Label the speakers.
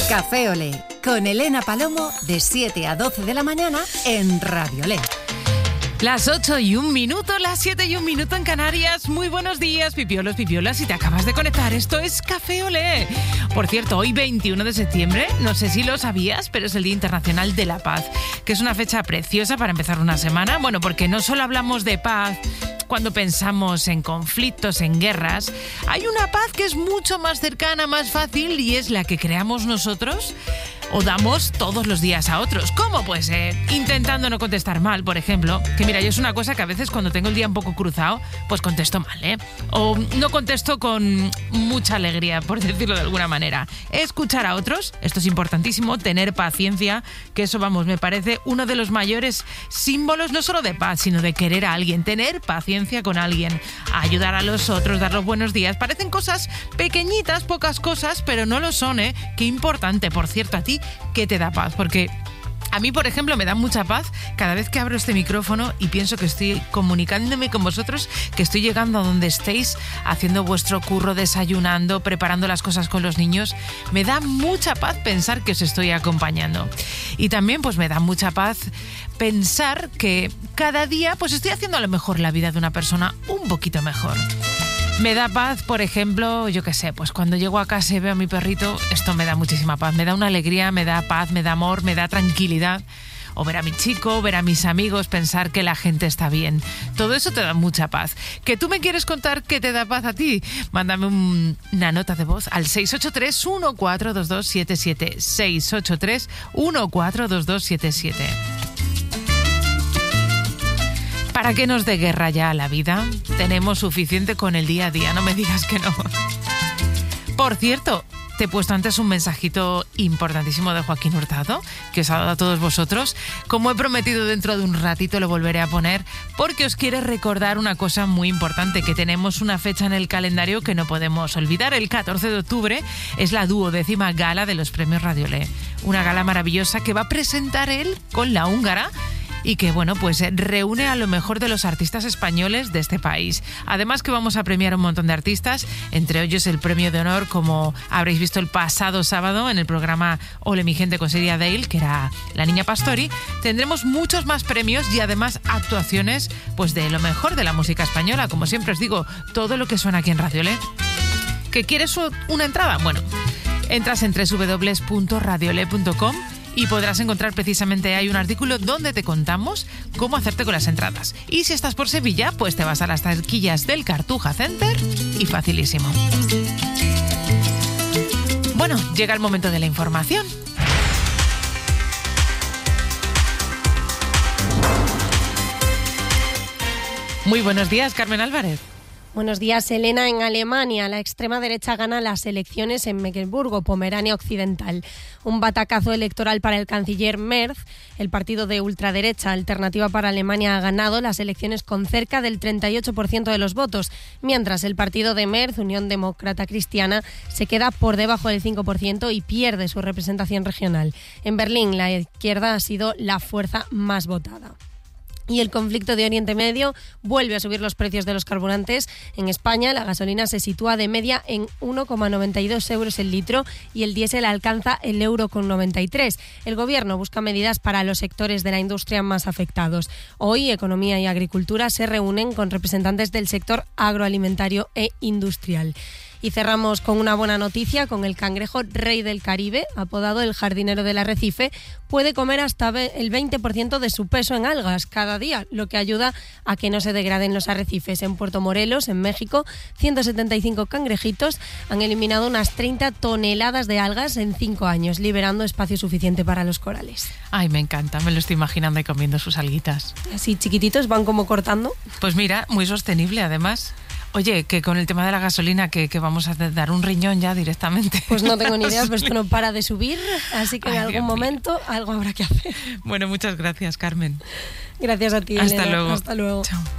Speaker 1: Café Olé, con Elena Palomo, de 7 a 12 de la mañana en Radio Olé.
Speaker 2: Las 8:01, las 7:01 en Canarias. Muy buenos días, pipiolos, pipiolas, si te acabas de conectar. Esto es Café Olé. Por cierto, hoy 21 de septiembre, no sé si lo sabías, pero es el Día Internacional de la Paz, que es una fecha preciosa para empezar una semana. Bueno, porque no solo hablamos de paz cuando pensamos en conflictos, en guerras. Hay una paz que es mucho más cercana, más fácil, y es la que creamos nosotros o damos todos los días a otros. ¿Cómo? Pues intentando no contestar mal, por ejemplo. Que mira, yo es una cosa que a veces cuando tengo el día un poco cruzado, pues contesto mal, ¿eh? O no contesto con mucha alegría, por decirlo de alguna manera. Escuchar a otros, esto es importantísimo, tener paciencia, que eso, vamos, me parece uno de los mayores símbolos, no solo de paz, sino de querer a alguien, tener paciencia con alguien, ayudar a los otros, dar los buenos días. Parecen cosas pequeñitas, pocas cosas, pero no lo son, ¿eh? Qué importante, por cierto, a ti, ¿qué te da paz? Porque a mí, por ejemplo, me da mucha paz cada vez que abro este micrófono y pienso que estoy comunicándome con vosotros, que estoy llegando a donde estéis, haciendo vuestro curro, desayunando, preparando las cosas con los niños. Me da mucha paz pensar que os estoy acompañando. Y también pues me da mucha paz pensar que cada día pues estoy haciendo a lo mejor la vida de una persona un poquito mejor. Me da paz, por ejemplo, yo qué sé, pues cuando llego a casa y veo a mi perrito, esto me da muchísima paz, me da una alegría, me da paz, me da amor, me da tranquilidad. O ver a mi chico, ver a mis amigos, pensar que la gente está bien. Todo eso te da mucha paz. ¿Que tú me quieres contar qué te da paz a ti? Mándame una nota de voz al 683-142277. 683-142277. ¿Para qué nos dé guerra ya la vida? Tenemos suficiente con el día a día, no me digas que no. Por cierto, te he puesto antes un mensajito importantísimo de Joaquín Hurtado, que os ha dado a todos vosotros. Como he prometido, dentro de un ratito lo volveré a poner, porque os quiero recordar una cosa muy importante, que tenemos una fecha en el calendario que no podemos olvidar. El 14 de octubre es la 12ª gala de los premios Radio Olé. Una gala maravillosa que va a presentar él con La Húngara, y que, bueno, pues reúne a lo mejor de los artistas españoles de este país. Además que vamos a premiar a un montón de artistas, entre ellos el premio de honor, como habréis visto el pasado sábado en el programa Ole mi gente con Siria Dale, que era La Niña Pastori. Tendremos muchos más premios y además actuaciones pues de lo mejor de la música española. Como siempre os digo, todo lo que suena aquí en Radio Olé. ¿Que quieres una entrada? Bueno, entras en www.radioolé.com y podrás encontrar precisamente ahí un artículo donde te contamos cómo hacerte con las entradas. Y si estás por Sevilla, pues te vas a las taquillas del Cartuja Center y facilísimo. Bueno, llega el momento de la información. Muy buenos días, Carmen Álvarez.
Speaker 3: Buenos días, Elena. En Alemania, la extrema derecha gana las elecciones en Mecklemburgo, Pomerania Occidental. Un batacazo electoral para el canciller Merz. El partido de ultraderecha Alternativa para Alemania ha ganado las elecciones con cerca del 38% de los votos, mientras el partido de Merz, Unión Demócrata Cristiana, se queda por debajo del 5% y pierde su representación regional. En Berlín, la izquierda ha sido la fuerza más votada. Y el conflicto de Oriente Medio vuelve a subir los precios de los carburantes. En España, la gasolina se sitúa de media en 1,92 euros el litro y el diésel alcanza el €1,93. El Gobierno busca medidas para los sectores de la industria más afectados. Hoy, Economía y Agricultura se reúnen con representantes del sector agroalimentario e industrial. Y cerramos con una buena noticia, con el cangrejo rey del Caribe, apodado el jardinero del arrecife, puede comer hasta el 20% de su peso en algas cada día, lo que ayuda a que no se degraden los arrecifes. En Puerto Morelos, en México, 175 cangrejitos han eliminado unas 30 toneladas de algas en 5 años, liberando espacio suficiente para los corales.
Speaker 2: Ay, me encanta, me lo estoy imaginando ahí comiendo sus alguitas.
Speaker 3: Así chiquititos, van como cortando.
Speaker 2: Pues mira, muy sostenible además. Oye, que con el tema de la gasolina, que vamos a dar un riñón ya directamente.
Speaker 3: Pues no tengo ni idea, pero esto no para de subir, así que en algún momento algo habrá que hacer.
Speaker 2: Bueno, muchas gracias, Carmen.
Speaker 3: Gracias a ti,
Speaker 2: Hasta
Speaker 3: Elena.
Speaker 2: luego.
Speaker 3: Hasta luego.
Speaker 2: Chao.